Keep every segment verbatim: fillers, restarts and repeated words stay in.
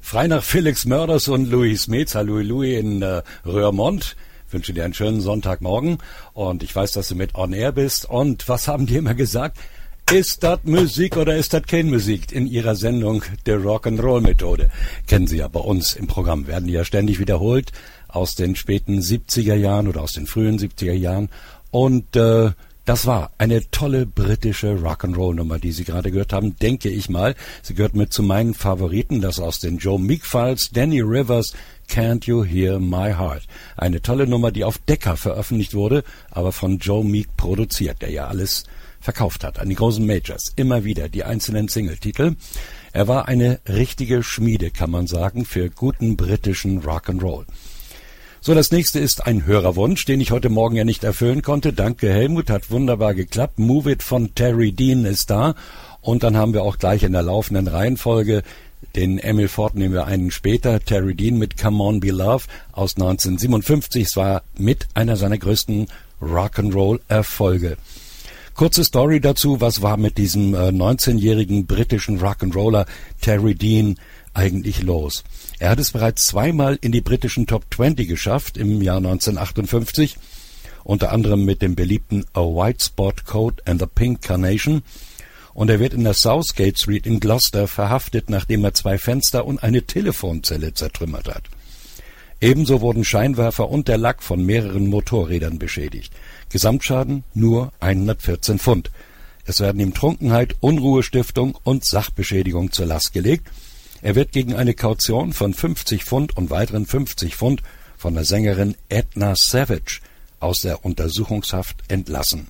Frei nach Felix Mörders und Louis Smets. Hallo Louis in äh, Röhrmond. Ich wünsche dir einen schönen Sonntagmorgen und ich weiß, dass du mit On Air bist. Und was haben die immer gesagt? Ist das Musik oder ist das keine Musik? In ihrer Sendung der Rock'n'Roll-Methode. Kennen Sie ja bei uns im Programm, werden die ja ständig wiederholt aus den späten siebziger Jahren oder aus den frühen siebziger Jahren. Und äh, das war eine tolle britische Rock'n'Roll-Nummer, die Sie gerade gehört haben, denke ich mal. Sie gehört mit zu meinen Favoriten, das aus den Joe Meek Files, Danny Rivers, Can't You Hear My Heart. Eine tolle Nummer, die auf Decca veröffentlicht wurde, aber von Joe Meek produziert, der ja alles verkauft hat an die großen Majors. Immer wieder die einzelnen Singletitel. Er war eine richtige Schmiede, kann man sagen, für guten britischen Rock'n'Roll. So, das nächste ist ein Hörerwunsch, den ich heute Morgen ja nicht erfüllen konnte. Danke, Helmut, hat wunderbar geklappt. Move It von Terry Dean ist da. Und dann haben wir auch gleich in der laufenden Reihenfolge den Emil Ford, nehmen wir einen später. Terry Dean mit Come On Be Love aus neunzehnhundertsiebenundfünfzig. Es war mit einer seiner größten Rock'n'Roll-Erfolge. Kurze Story dazu, was war mit diesem äh, neunzehnjährigen britischen Rock'n'Roller Terry Dean eigentlich los? Er hat es bereits zweimal in die britischen Top zwanzig geschafft im Jahr neunzehnhundertachtundfünfzig, unter anderem mit dem beliebten A White Spot Coat and the Pink Carnation, und er wird in der Southgate Street in Gloucester verhaftet, nachdem er zwei Fenster und eine Telefonzelle zertrümmert hat. Ebenso wurden Scheinwerfer und der Lack von mehreren Motorrädern beschädigt. Gesamtschaden nur hundertvierzehn Pfund. Es werden ihm Trunkenheit, Unruhestiftung und Sachbeschädigung zur Last gelegt. Er wird gegen eine Kaution von fünfzig Pfund und weiteren fünfzig Pfund von der Sängerin Edna Savage aus der Untersuchungshaft entlassen.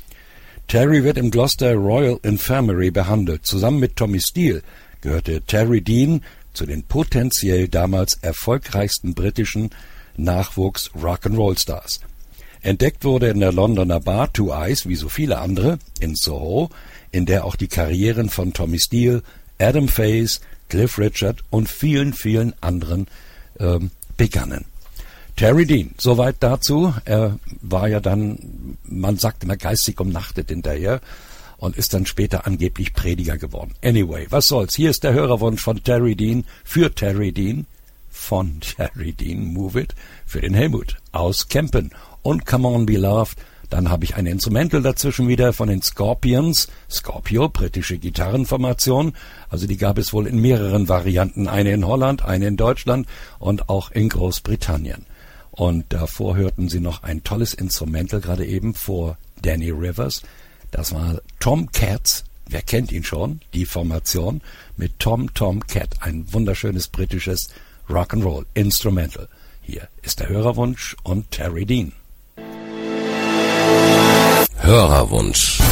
Terry wird im Gloucester Royal Infirmary behandelt. Zusammen mit Tommy Steele gehörte Terry Dean zu den potenziell damals erfolgreichsten britischen Nachwuchs-Rock'n'Roll-Stars. Entdeckt wurde in der Londoner Bar Two Eyes, wie so viele andere, in Soho, in der auch die Karrieren von Tommy Steele, Adam Faze, Cliff Richard und vielen, vielen anderen ähm, begannen. Terry Dean, soweit dazu. Er war ja dann, man sagt immer, geistig umnachtet hinterher und ist dann später angeblich Prediger geworden. Anyway, was soll's. Hier ist der Hörerwunsch von Terry Dean für Terry Dean, von Terry Dean, Move It, für den Helmut aus Kempen. Und Come On Be Loved. Dann habe ich ein Instrumental dazwischen wieder von den Scorpions. Scorpio, britische Gitarrenformation. Also die gab es wohl in mehreren Varianten. Eine in Holland, eine in Deutschland und auch in Großbritannien. Und davor hörten Sie noch ein tolles Instrumental, gerade eben vor Danny Rivers. Das war Tom Katz. Wer kennt ihn schon? Die Formation mit Tom Tom Cat. Ein wunderschönes britisches Rock'n'Roll Instrumental. Hier ist der Hörerwunsch und Terry Dean. Hörerwunsch.